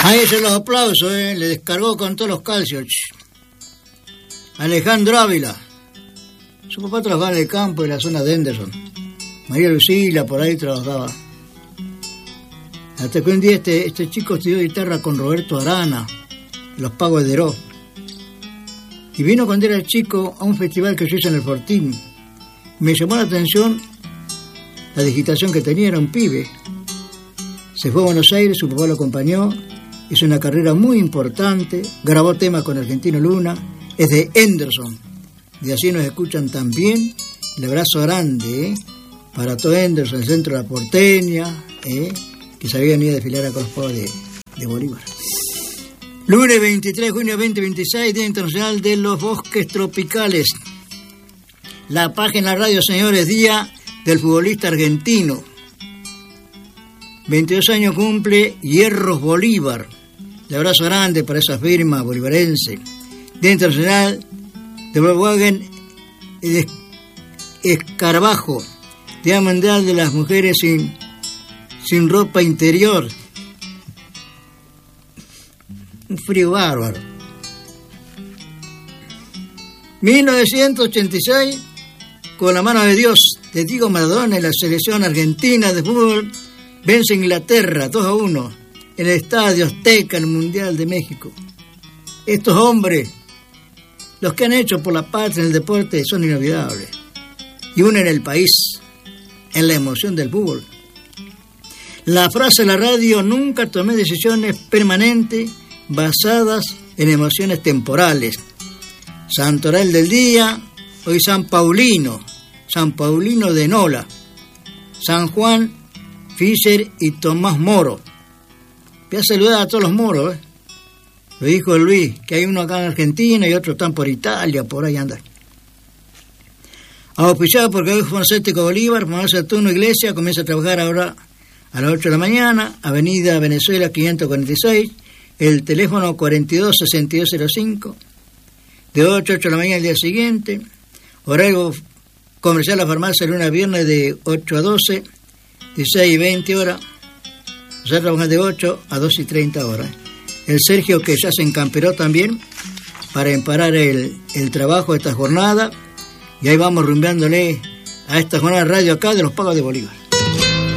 Ahí se los aplausos, le descargó con todos los calcios. Alejandro Ávila. Su papá trabajaba en el campo de la zona de Henderson. María Lucila por ahí trabajaba. Hasta que un día este chico estudió guitarra con Roberto Arana, Los Pagos de Heró. Y vino cuando era chico a un festival que se hizo en el Fortín. Me llamó la atención la digitación que tenía, era un pibe. Se fue a Buenos Aires, su papá lo acompañó, hizo una carrera muy importante, grabó temas con Argentino Luna, es de Henderson. Y así nos escuchan también. El abrazo grande para todo Henderson, el centro de la Porteña, que sabían ir a desfilar con los Pagos de Bolívar. Lunes 23 de junio 2026, Día Internacional de los Bosques Tropicales. La página radio, señores, Día del Futbolista Argentino. 22 años cumple Hierros Bolívar. Un abrazo grande para esa firma bolivarense. Día Internacional de Volkswagen Escarabajo. Día Mundial de las Mujeres sin ropa interior. Un frío bárbaro. 1986, con la mano de Dios, de Diego Maradona, la selección argentina de fútbol vence a Inglaterra 2-1 en el Estadio Azteca, el Mundial de México. Estos hombres, los que han hecho por la patria en el deporte, son inolvidables y unen el país en la emoción del fútbol. La frase de la radio: nunca tomé decisiones permanentes basadas en emociones temporales. Santoral del día, hoy San Paulino de Nola, San Juan, Fischer y Tomás Moro. Voy a saludar a todos los moros, Lo dijo Luis, que hay uno acá en Argentina y otros están por Italia, por ahí andan. Auspiciado porque hoy Farmacéutico Bolívar, Farmacia Saturno Iglesia, comienza a trabajar ahora a las 8 de la mañana, Avenida Venezuela 546, el teléfono 42-6205, de 8 a 8 de la mañana el día siguiente, horario comercial la farmacia lunes a viernes de 8 a 12, 16 y 20 horas, o sea, trabajan de 8 a 2 y 30 horas. El Sergio, que ya se encamperó también para emparar el trabajo de esta jornada, y ahí vamos rumbeándole a esta jornada de radio acá de los Pagos de Bolívar.